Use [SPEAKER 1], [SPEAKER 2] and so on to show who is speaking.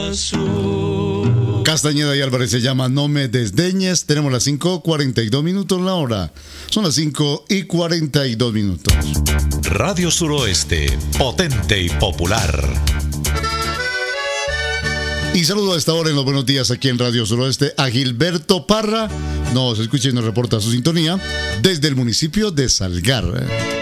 [SPEAKER 1] Castañeda y Álvarez se llama No me desdeñes. Tenemos las 5:42 minutos la hora. Son las 5:42 minutos.
[SPEAKER 2] Radio Suroeste, potente y popular.
[SPEAKER 1] Y saludo a esta hora en los buenos días aquí en Radio Suroeste a Gilberto Parra. Nos escucha y nos reporta su sintonía desde el municipio de Salgar.